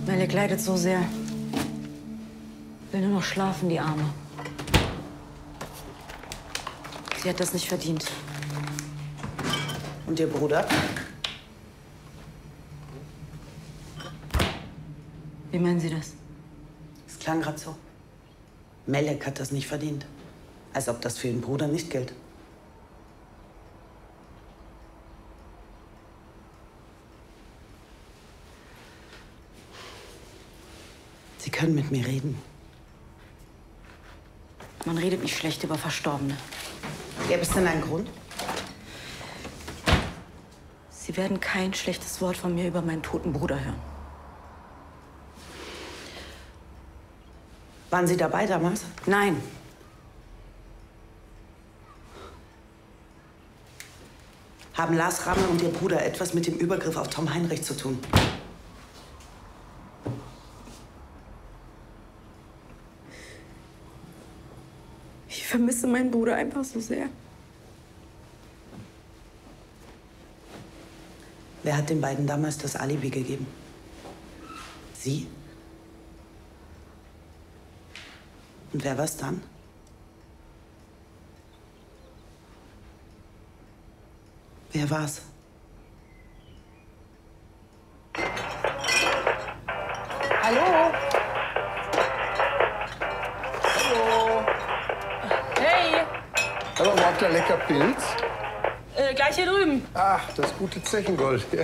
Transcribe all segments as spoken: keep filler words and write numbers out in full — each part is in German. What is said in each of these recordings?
Melek leidet so sehr. Will nur noch schlafen, die Arme. Sie hat das nicht verdient. Und Ihr Bruder? Wie meinen Sie das? Es klang gerade so. Melek hat das nicht verdient. Als ob das für Ihren Bruder nicht gilt. Sie können mit mir reden. Man redet nicht schlecht über Verstorbene. Gäbe es denn einen Grund? Sie werden kein schlechtes Wort von mir über meinen toten Bruder hören. Waren Sie dabei damals? Nein. Haben Lars Ramme und Ihr Bruder etwas mit dem Übergriff auf Tom Heinrich zu tun? Ich vermisse meinen Bruder einfach so sehr. Wer hat den beiden damals das Alibi gegeben? Sie? Und wer war's dann? Wer war's? Hallo? Hallo? Hey! Aber macht ihr lecker Pilz? Äh, gleich hier drüben. Ach, das gute Zechengold. Ja.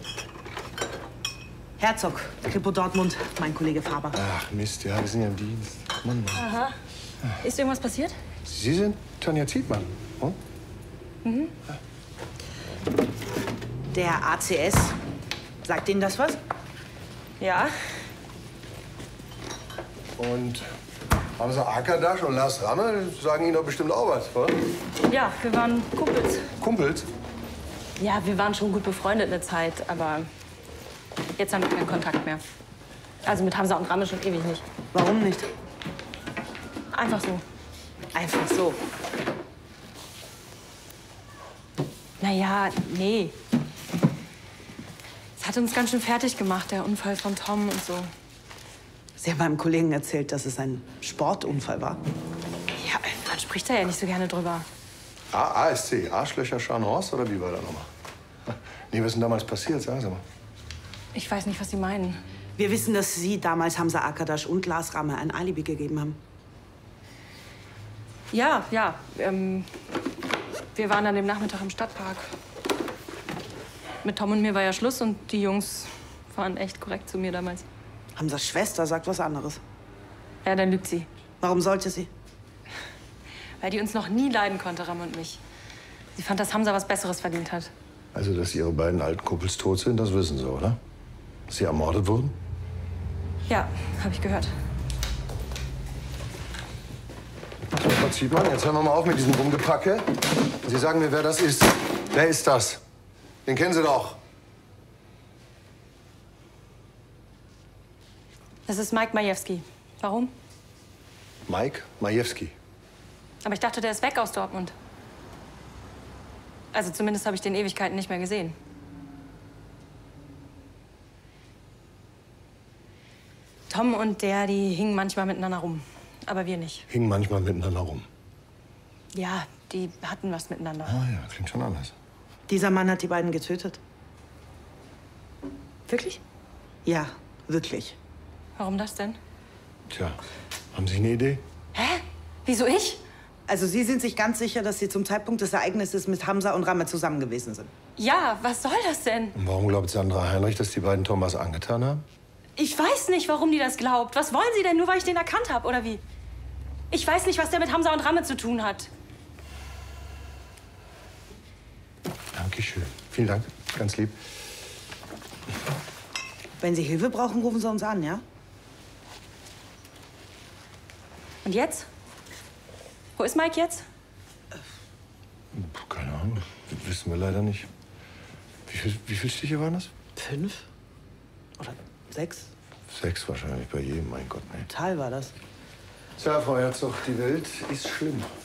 Herzog, Kripo Dortmund, mein Kollege Faber. Ach Mist, ja, wir sind ja im Dienst. Mann, Mann. Aha. Ist irgendwas passiert? Sie sind Tanja Zietmann, hm? Mhm. Ja. Der A C S, sagt Ihnen das was? Ja. Und Hamza Akadasch und Lars Ramme sagen Ihnen doch bestimmt auch was, oder? Ja, wir waren Kumpels. Kumpels? Ja, wir waren schon gut befreundet eine Zeit, aber jetzt haben wir keinen Kontakt mehr. Also mit Hamza und Ramme schon ewig nicht. Warum nicht? Einfach so. Einfach so. Naja, nee. Es hat uns ganz schön fertig gemacht, der Unfall von Tom und so. Sie haben meinem Kollegen erzählt, dass es ein Sportunfall war. Ja, man spricht da ja nicht so gerne drüber. A A S C, Arschlöcher Scharnhorst, oder wie war das nochmal? Nee, was ist denn damals passiert, sagen Sie mal. Ich weiß nicht, was Sie meinen. Wir wissen, dass Sie damals Hamza Akadasch und Lars Ramme ein Alibi gegeben haben. Ja, ja. Ähm, wir waren an dem Nachmittag im Stadtpark. Mit Tom und mir war ja Schluss und die Jungs waren echt korrekt zu mir damals. Hamzas Schwester sagt was anderes. Ja, dann lügt sie. Warum sollte sie? Weil die uns noch nie leiden konnte, Ram und mich. Sie fand, dass Hamza was Besseres verdient hat. Also, dass Ihre beiden alten Kumpels tot sind, das wissen Sie, oder? Dass sie ermordet wurden? Ja, habe ich gehört. So, Frau Zietmann, jetzt hören wir mal auf mit diesem Rumgepacke. Sie sagen mir, wer das ist. Wer ist das? Den kennen Sie doch. Das ist Mike Majewski. Warum? Mike Majewski. Aber ich dachte, der ist weg aus Dortmund. Also zumindest habe ich den Ewigkeiten nicht mehr gesehen. Tom und der, die hingen manchmal miteinander rum. Aber wir nicht. Hingen manchmal miteinander rum. Ja, die hatten was miteinander. Ah ja, klingt schon anders. Dieser Mann hat die beiden getötet. Wirklich? Ja, wirklich. Warum das denn? Tja, haben Sie eine Idee? Hä? Wieso ich? Also Sie sind sich ganz sicher, dass Sie zum Zeitpunkt des Ereignisses mit Hamza und Ramme zusammen gewesen sind? Ja, was soll das denn? Und warum glaubt Sandra Heinrich, dass die beiden Thomas angetan haben? Ich weiß nicht, warum die das glaubt. Was wollen Sie denn, nur weil ich den erkannt habe, oder wie? Ich weiß nicht, was der mit Hamza und Ramme zu tun hat. Dankeschön. Vielen Dank. Ganz lieb. Wenn Sie Hilfe brauchen, rufen Sie uns an, ja? Und jetzt? Wo ist Mike jetzt? Keine Ahnung. W- Wissen wir leider nicht. Wie viel, wie viele Stiche waren das? Fünf? Oder sechs? Sechs wahrscheinlich bei jedem, mein Gott, ne. Total war das. Tja, Frau Herzog, die Welt ist schlimm.